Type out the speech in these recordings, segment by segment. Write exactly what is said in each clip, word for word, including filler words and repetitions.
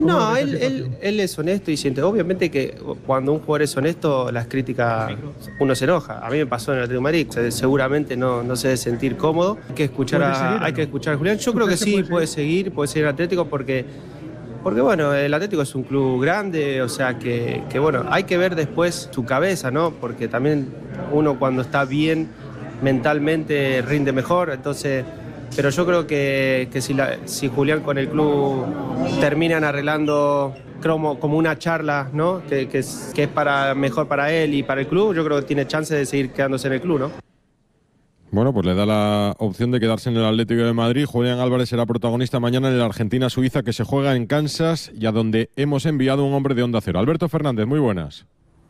No, él, él, él es honesto y siente. Obviamente que cuando un jugador es honesto, las críticas, uno se enoja. A mí me pasó en el Atlético de Madrid. Seguramente no, no se debe sentir cómodo. Hay que escuchar a, hay que escuchar a Julián. Yo creo que sí, puede seguir, puede seguir el Atlético porque, porque, bueno, el Atlético es un club grande, o sea que, que, bueno, hay que ver después su cabeza, ¿no? Porque también uno cuando está bien mentalmente rinde mejor, entonces... Pero yo creo que, que si, la, si Julián con el club terminan arreglando como, como una charla, ¿no? que, que, es, que es para, mejor para él y para el club, yo creo que tiene chance de seguir quedándose en el club, ¿no? Bueno, pues le da la opción de quedarse en el Atlético de Madrid. Julián Álvarez será protagonista mañana en el Argentina-Suiza, que se juega en Kansas y a donde hemos enviado un hombre de Onda Cero. Alberto Fernández, muy buenas.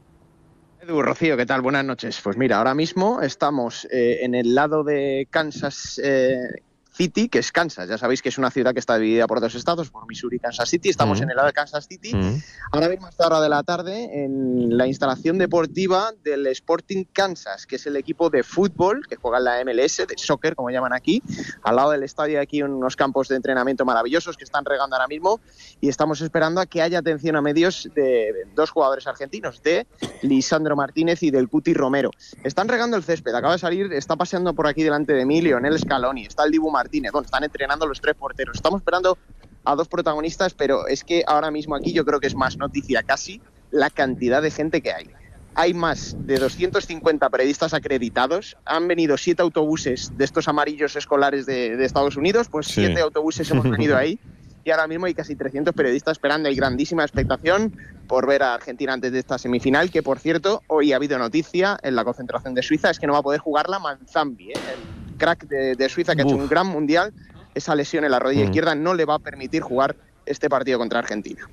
Edu, Rocío, ¿qué tal? Buenas noches. Pues mira, ahora mismo estamos eh, en el lado de Kansas eh, City, que es Kansas. Ya sabéis que es una ciudad que está dividida por dos estados, por Missouri y Kansas City. Estamos uh-huh. en el lado de Kansas City. Uh-huh. Ahora mismo a esta hora de la tarde en la instalación deportiva del Sporting Kansas, que es el equipo de fútbol que juega en la M L S, de soccer, como llaman aquí. Al lado del estadio hay aquí unos campos de entrenamiento maravillosos que están regando ahora mismo y estamos esperando a que haya atención a medios de dos jugadores argentinos, de Lisandro Martínez y del Cuti Romero. Están regando el césped. Acaba de salir, está paseando por aquí delante de mí Lionel Scaloni, está el Dibu Martínez, bueno, están entrenando los tres porteros. Estamos esperando a dos protagonistas, pero es que ahora mismo aquí yo creo que es más noticia casi la cantidad de gente que hay. Hay más de doscientos cincuenta periodistas acreditados, han venido siete autobuses de estos amarillos escolares de, de Estados Unidos, pues sí. siete autobuses hemos venido ahí y ahora mismo hay casi trescientos periodistas esperando. Hay grandísima expectación por ver a Argentina antes de esta semifinal, que por cierto, hoy ha habido noticia en la concentración de Suiza, es que no va a poder jugar la Manzambi, ¿eh? El crack de, de Suiza que Uf. ha hecho un gran mundial. Esa lesión en la rodilla mm. izquierda no le va a permitir jugar este partido contra Argentina.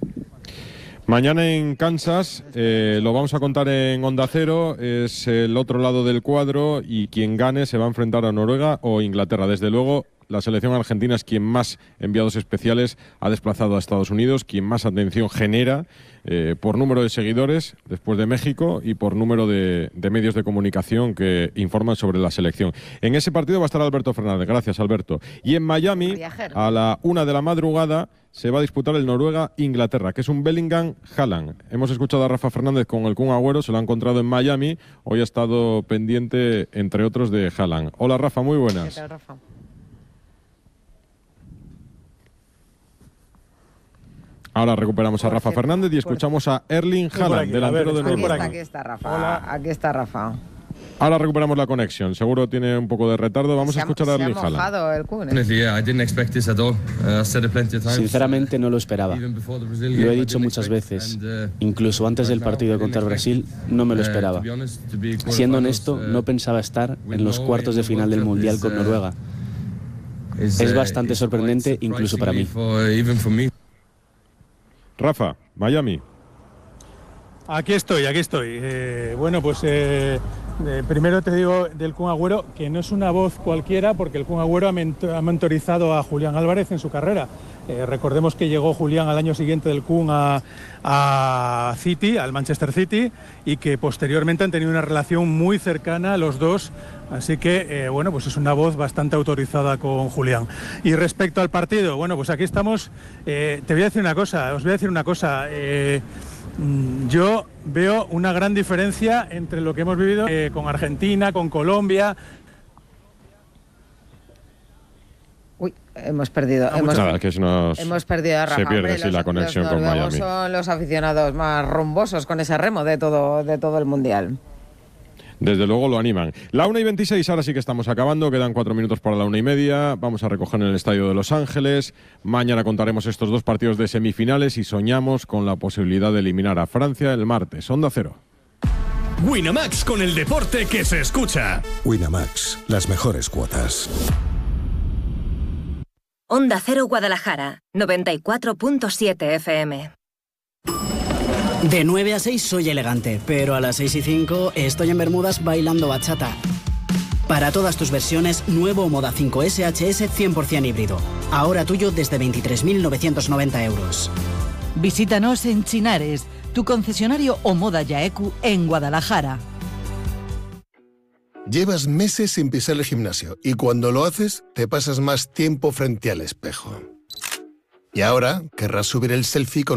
Mañana en Kansas, eh, lo vamos a contar en Onda Cero, es el otro lado del cuadro y quien gane se va a enfrentar a Noruega o Inglaterra. Desde luego, la selección argentina es quien más enviados especiales ha desplazado a Estados Unidos, quien más atención genera eh, por número de seguidores después de México y por número de, de medios de comunicación que informan sobre la selección. En ese partido va a estar Alberto Fernández. Gracias, Alberto. Y en Miami, a la una de la madrugada, se va a disputar el Noruega-Inglaterra, que es un Bellingham-Haaland. Hemos escuchado a Rafa Fernández con el Kun Agüero, se lo ha encontrado en Miami. Hoy ha estado pendiente, entre otros, de Haaland. Hola, Rafa, muy buenas. ¿Qué tal, Rafa? Ahora recuperamos a Rafa Fernández y escuchamos a Erling Haaland, delantero de Noruega. Aquí está Rafa. Hola. Aquí está Rafa. Ahora recuperamos la conexión. Seguro tiene un poco de retardo. Vamos a escuchar a Erling Haaland. El Kun, ¿eh? Sinceramente no lo esperaba. Lo he dicho muchas veces. Incluso antes del partido contra Brasil no me lo esperaba. Siendo honesto, no pensaba estar en los cuartos de final del Mundial con Noruega. Es bastante sorprendente incluso para mí. Rafa, Miami. Aquí estoy, aquí estoy. Eh, bueno, pues eh, eh, primero te digo del Kun Agüero que no es una voz cualquiera, porque el Kun Agüero ha, ment- ha mentorizado a Julián Álvarez en su carrera. Eh, recordemos que llegó Julián al año siguiente del Kun a, a City, al Manchester City, y que posteriormente han tenido una relación muy cercana los dos. Así que, eh, bueno, pues es una voz bastante autorizada con Julián. Y respecto al partido, bueno, pues aquí estamos. Eh, te voy a decir una cosa, os voy a decir una cosa. Eh, yo veo una gran diferencia entre lo que hemos vivido eh, con Argentina, con Colombia. Uy, hemos perdido. No, hemos, nada, que nos, hemos perdido a Rafa. Se pierde Hombre, sí, los, la conexión los con Miami. Son los aficionados más rumbosos con ese remo de todo, de todo el Mundial. Desde luego lo animan. La una y veintiséis, ahora sí que estamos acabando. Quedan cuatro minutos para la una y media. Vamos a recoger en el estadio de Los Ángeles. Mañana contaremos estos dos partidos de semifinales y soñamos con la posibilidad de eliminar a Francia el martes. Onda Cero. Winamax, con el deporte que se escucha. Winamax, las mejores cuotas. Onda Cero Guadalajara, noventa y cuatro punto siete F M. De nueve a seis soy elegante, pero a las seis y cinco estoy en Bermudas bailando bachata. Para todas tus versiones, nuevo Moda cinco S H S cien por ciento híbrido. Ahora tuyo desde veintitrés mil novecientos noventa euros. Visítanos en Chinares, tu concesionario Omoda Yaeku en Guadalajara. Llevas meses sin pisar el gimnasio y cuando lo haces te pasas más tiempo frente al espejo. Y ahora querrás subir el selfie con